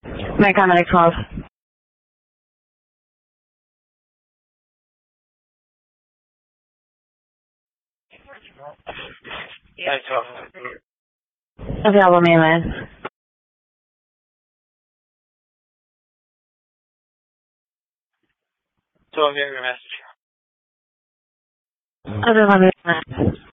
My comedy 12. Yeah, 12. Available mainland. So I'll get your message. Available mainland.